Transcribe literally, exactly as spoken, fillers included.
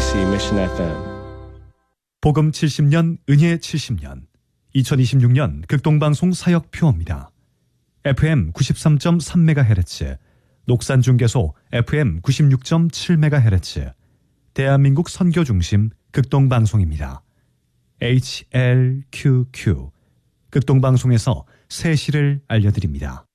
케이비씨 Mission 에프엠. 복음 칠십 년, 은혜 칠십 년, 이천이십육 년 극동방송 사역표입니다. 에프엠 구십삼 점 삼 메가헤르츠, 녹산중계소 에프엠 구십육 점 칠 메가헤르츠, 대한민국 선교중심 극동방송입니다. 에이치엘큐큐, 극동방송에서 새 시를 알려드립니다.